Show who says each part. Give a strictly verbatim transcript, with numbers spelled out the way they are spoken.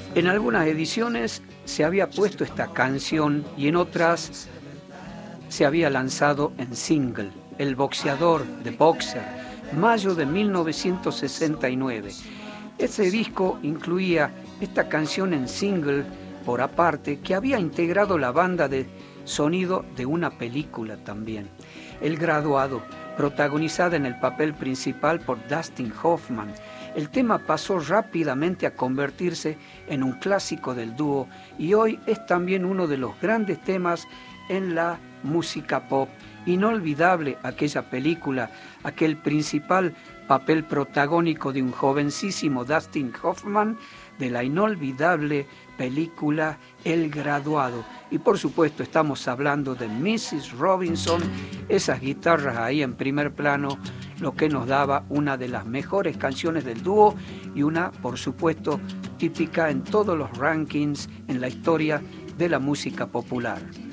Speaker 1: En algunas ediciones se había puesto esta canción y en otras se había lanzado en single, El boxeador de Boxer, mayo de mil novecientos sesenta y nueve. Ese disco incluía esta canción en single por aparte que había integrado la banda de sonido de una película también, El Graduado, protagonizada en el papel principal por Dustin Hoffman. El tema pasó rápidamente a convertirse en un clásico del dúo y hoy es también uno de los grandes temas en la música pop. Inolvidable aquella película, aquel principal papel protagónico de un jovencísimo Dustin Hoffman de la inolvidable película El Graduado. Y por supuesto estamos hablando de missus Robinson, esas guitarras ahí en primer plano, lo que nos daba una de las mejores canciones del dúo y una, por supuesto, típica en todos los rankings en la historia de la música popular.